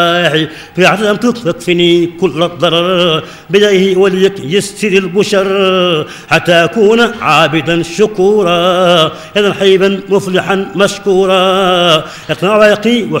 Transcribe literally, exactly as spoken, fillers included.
في عدم تكفني كل الضرر بديه وليك يستر البشر حتى أكون عابدا شكورا يدا حيبا مفلحا مشكورا يقنع ويقي